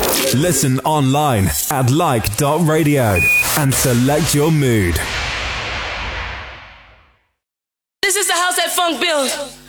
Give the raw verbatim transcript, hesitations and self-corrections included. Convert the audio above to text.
Listen online at like dot radio and select your mood. This is the house that funk built.